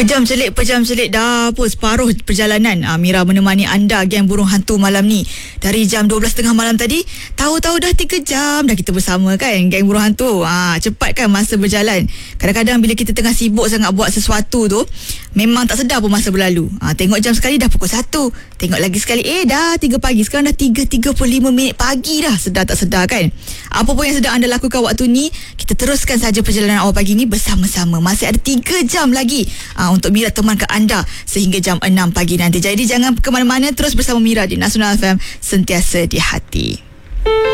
Pejam celik dah pun separuh perjalanan. Mira menemani anda geng burung hantu malam ni. Dari jam 12.30 malam tadi, tahu-tahu dah 3 jam dah kita bersama kan geng burung hantu. Cepat kan masa berjalan. Kadang-kadang bila kita tengah sibuk sangat buat sesuatu tu, memang tak sedar pun masa berlalu. Tengok jam sekali dah pukul 1. Tengok lagi sekali dah 3 pagi. Sekarang dah 3.35 minit pagi dah. Sedar tak sedar kan? Apa pun yang sedang anda lakukan waktu ni, kita teruskan saja perjalanan awal pagi ni bersama-sama. Masih ada 3 jam lagi untuk Mira temankan anda sehingga jam 6 pagi nanti. Jadi jangan ke mana-mana, terus bersama Mira di Nasional FM, sentiasa di hati.